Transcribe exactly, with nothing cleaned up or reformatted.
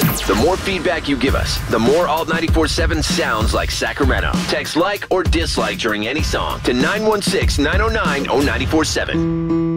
The more feedback you give us, the more Alt ninety-four point seven sounds like Sacramento. Text like or dislike during any song to nine one six, nine oh nine, oh nine four seven.